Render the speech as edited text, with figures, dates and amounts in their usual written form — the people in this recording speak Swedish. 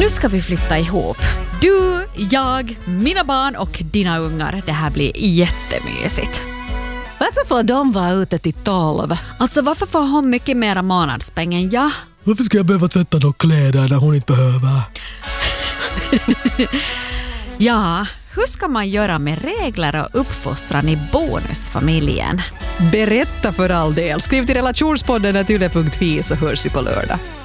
nu ska vi flytta ihop. Du, jag, mina barn och dina ungar. Det här blir jättemysigt. Varför får de vara ute till 12? Alltså varför får hon mycket mera månadspeng än jag? Varför ska jag behöva tvätta de kläder när hon inte behöver? Ja, hur ska man göra med regler och uppfostran i bonusfamiljen? Berätta för all del. Skriv till relationspodden @yle.fi så hörs vi på lördag.